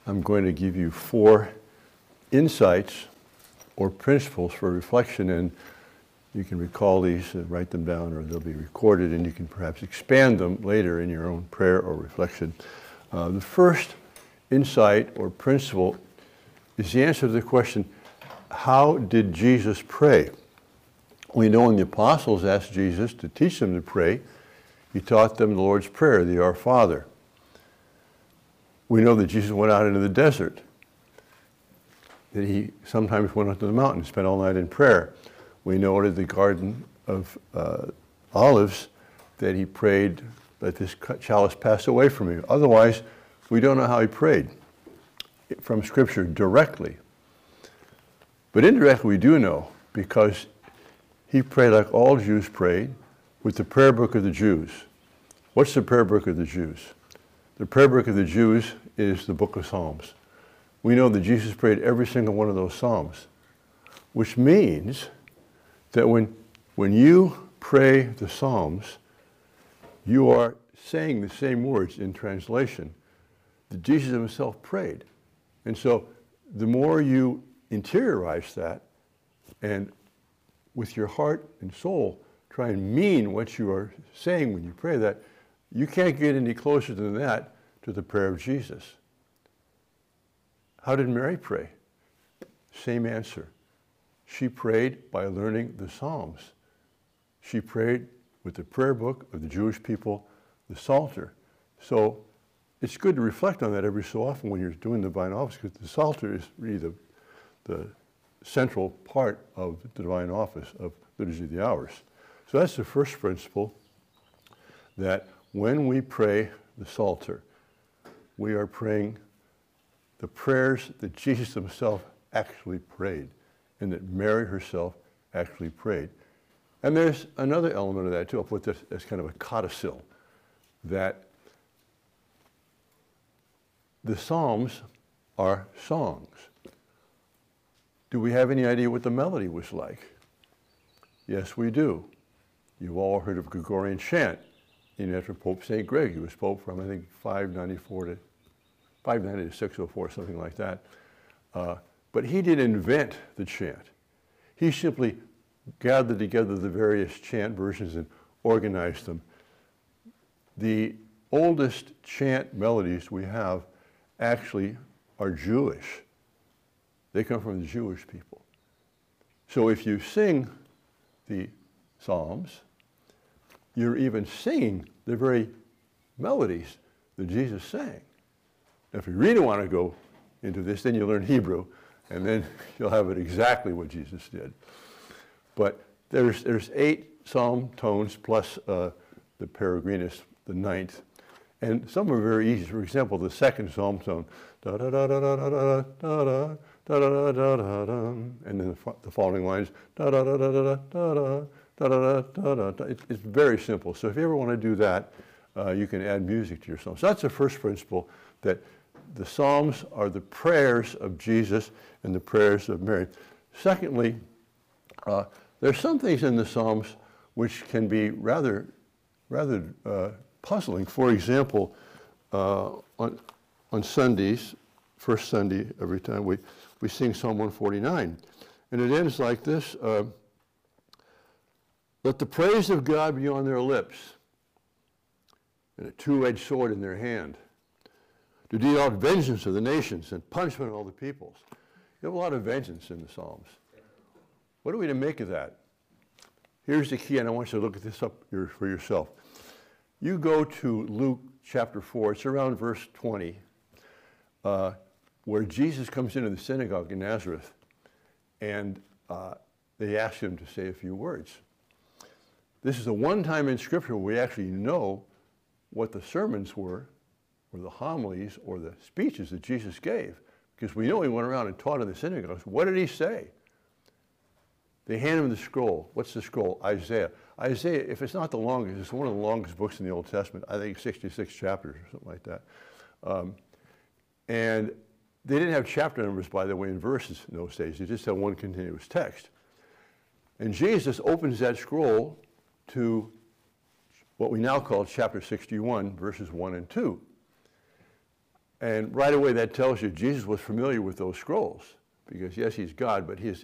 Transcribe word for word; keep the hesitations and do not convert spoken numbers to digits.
I'm going to give you four insights or principles for reflection, and you can recall these, uh, write them down, or they'll be recorded, and you can perhaps expand them later in your own prayer or reflection. Uh, the first insight or principle is the answer to the question, how did Jesus pray? We know when the apostles asked Jesus to teach them to pray, he taught them the Lord's Prayer, the Our Father. We know that Jesus went out into the desert, that he sometimes went up to the mountain and spent all night in prayer. We know at the Garden of uh, Olives that he prayed, let this chalice pass away from me. Otherwise, we don't know how he prayed from Scripture directly. But indirectly we do know, because he prayed like all Jews prayed with the prayer book of the Jews. What's the prayer book of the Jews? The prayer book of the Jews is the book of Psalms. We know that Jesus prayed every single one of those Psalms, which means that when, when you pray the Psalms, you are saying the same words in translation that Jesus himself prayed. And so the more you interiorize that and with your heart and soul try and mean what you are saying when you pray that, you can't get any closer than that to the prayer of Jesus. How did Mary pray? Same answer. She prayed by learning the Psalms. She prayed with the prayer book of the Jewish people, the Psalter. So it's good to reflect on that every so often when you're doing the divine office, because the Psalter is really the, the central part of the divine office of Liturgy of the Hours. So that's the first principle, that when we pray the Psalter, we are praying the prayers that Jesus himself actually prayed and that Mary herself actually prayed. And there's another element of that too. I'll put this as kind of a codicil, that the Psalms are songs. Do we have any idea what the melody was like? Yes, we do. You've all heard of Gregorian chant, named after Pope Saint Greg. He was Pope from, I think, five ninety-four to five ninety to six oh four, something like that. Uh, but he didn't invent the chant. He simply gathered together the various chant versions and organized them. The oldest chant melodies we have actually are Jewish. They come from the Jewish people. So if you sing the Psalms, you're even singing the very melodies that Jesus sang. Now, if you really want to go into this, then you learn Hebrew, and then you'll have it exactly what Jesus did. But there's, there's eight psalm tones plus uh, the Peregrinus, the ninth. And some are very easy. For example, the second psalm tone, da da da da da da da da da da da da da, and then the, the following lines, da da da da da da da da da da da. It's very simple. So if you ever want to do that, uh, you can add music to your psalm. So that's the first principle, that the Psalms are the prayers of Jesus and the prayers of Mary. Secondly, uh, there's some things in the Psalms which can be rather, rather uh, puzzling. For example, uh, on, on Sundays, first Sunday every time, we, we sing Psalm one forty-nine. And it ends like this, uh, let the praise of God be on their lips and a two-edged sword in their hand, to deal out vengeance of the nations and punishment of all the peoples. You have a lot of vengeance in the Psalms. What are we to make of that? Here's the key, and I want you to look at this up for yourself. You go to Luke chapter four, it's around verse twenty, uh, where Jesus comes into the synagogue in Nazareth, and uh, they ask him to say a few words. This is the one time in Scripture where we actually know what the sermons were, or the homilies, or the speeches that Jesus gave, because we know he went around and taught in the synagogues. What did he say? They hand him the scroll. What's the scroll? Isaiah. Isaiah, if it's not the longest, it's one of the longest books in the Old Testament. I think sixty-six chapters or something like that. Um, and they didn't have chapter numbers, by the way, in verses in those days. They just had one continuous text. And Jesus opens that scroll to what we now call chapter sixty-one, verses one and two. And right away that tells you Jesus was familiar with those scrolls, because yes, he's God, but his